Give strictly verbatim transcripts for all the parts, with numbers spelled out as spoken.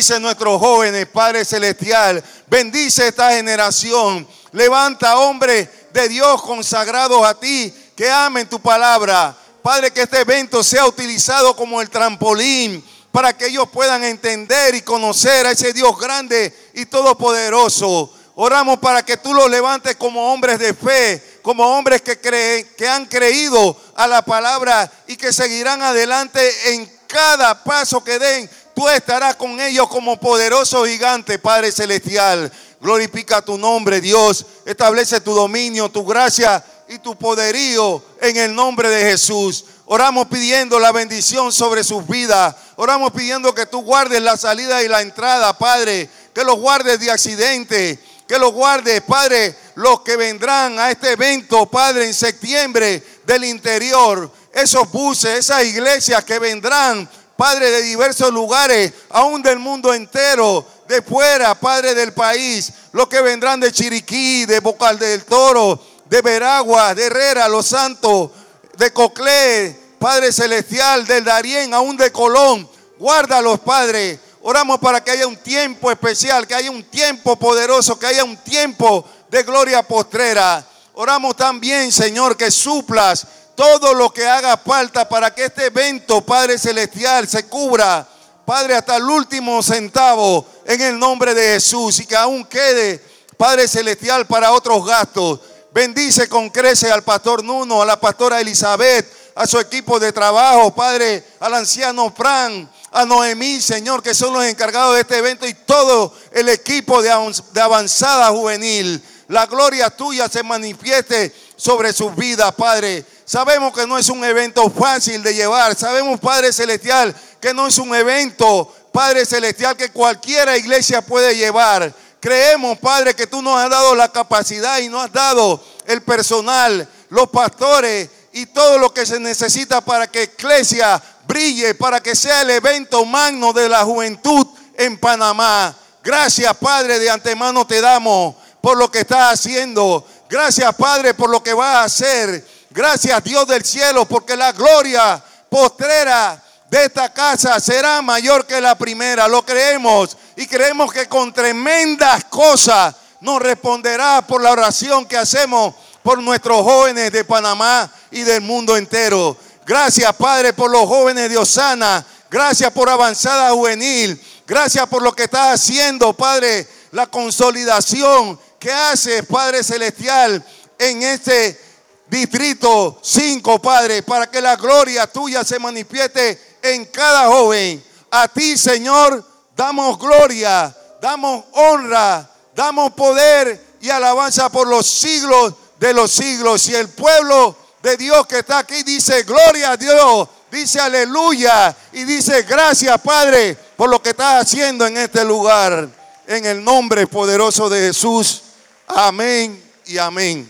Bendice a nuestros jóvenes, Padre Celestial. Bendice esta generación. Levanta hombres de Dios consagrados a ti, que amen tu palabra. Padre, que este evento sea utilizado como el trampolín para que ellos puedan entender y conocer a ese Dios grande y todopoderoso. Oramos para que tú los levantes como hombres de fe, como hombres que creen, que han creído a la palabra y que seguirán adelante en cada paso que den. Tú estarás con ellos como poderoso gigante, Padre Celestial. Glorifica tu nombre, Dios. Establece tu dominio, tu gracia y tu poderío en el nombre de Jesús. Oramos pidiendo la bendición sobre sus vidas. Oramos pidiendo que tú guardes la salida y la entrada, Padre. Que los guardes de accidentes. Que los guardes, Padre, los que vendrán a este evento, Padre, en septiembre del interior. Esos buses, esas iglesias que vendrán, Padre, de diversos lugares, aún del mundo entero, de fuera, Padre, del país. Los que vendrán de Chiriquí, de Bocal del Toro, de Veragua, de Herrera, Los Santos, de Coclé, Padre Celestial, del Darién, aún de Colón. Guárdalos, Padre. Oramos para que haya un tiempo especial, que haya un tiempo poderoso, que haya un tiempo de gloria postrera. Oramos también, Señor, que suplas todo lo que haga falta para que este evento, Padre Celestial, se cubra, Padre, hasta el último centavo en el nombre de Jesús, y que aún quede, Padre Celestial, para otros gastos. Bendice con crece al pastor Nuno, a la pastora Elizabeth, a su equipo de trabajo, Padre, al anciano Fran, a Noemí, Señor, que son los encargados de este evento, y todo el equipo de avanzada juvenil. La gloria tuya se manifieste sobre sus vidas, Padre. Sabemos que no es un evento fácil de llevar. Sabemos, Padre Celestial, que no es un evento, Padre Celestial, que cualquiera iglesia puede llevar. Creemos, Padre, que tú nos has dado la capacidad y nos has dado el personal, los pastores y todo lo que se necesita para que iglesia brille, para que sea el evento magno de la juventud en Panamá. Gracias, Padre, de antemano te damos por lo que estás haciendo. Gracias, Padre, por lo que vas a hacer. Gracias, Dios del cielo, porque la gloria postrera de esta casa será mayor que la primera. Lo creemos, y creemos que con tremendas cosas nos responderá por la oración que hacemos por nuestros jóvenes de Panamá y del mundo entero. Gracias, Padre, por los jóvenes de Osana. Gracias por Avanzada Juvenil. Gracias por lo que estás haciendo, Padre, la consolidación que haces, Padre Celestial, en este distrito cinco, Padre, para que la gloria tuya se manifieste en cada joven. A ti, Señor, damos gloria, damos honra, damos poder y alabanza por los siglos de los siglos. Y el pueblo de Dios que está aquí dice gloria a Dios, dice aleluya, y dice gracias, Padre, por lo que estás haciendo en este lugar. En el nombre poderoso de Jesús. Amén y amén.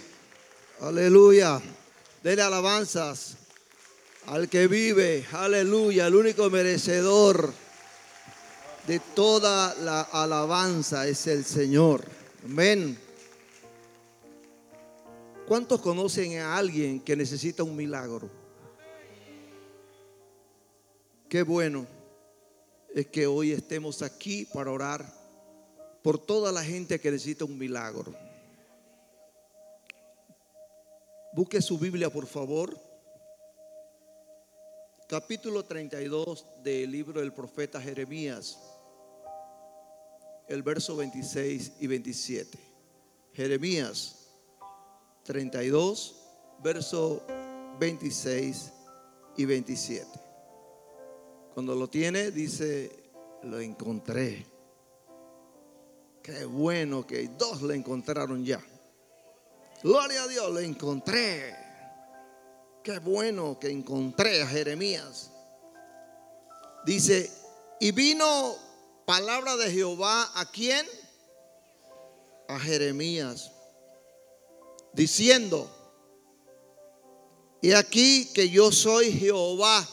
Aleluya. Dele alabanzas al que vive. Aleluya. El único merecedor de toda la alabanza es el Señor. Amén. ¿Cuántos conocen a alguien que necesita un milagro? Qué bueno es que hoy estemos aquí para orar por toda la gente que necesita un milagro. Busque su Biblia, por favor. Capítulo treinta y dos del libro del profeta Jeremías, el verso veintiséis y veintisiete. Jeremías treinta y dos, verso veintiséis y veintisiete. Cuando lo tiene, dice: lo encontré. Qué bueno que dos le encontraron ya. Gloria a Dios, lo encontré. Qué bueno que encontré a Jeremías. Dice: y vino palabra de Jehová, ¿a quién? A Jeremías, diciendo: y aquí que yo soy Jehová,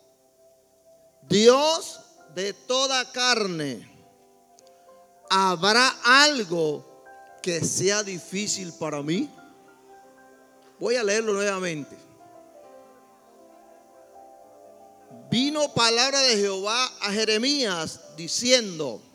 Dios de toda carne. ¿Habrá algo que sea difícil para mí? Voy a leerlo nuevamente. Vino palabra de Jehová a Jeremías diciendo: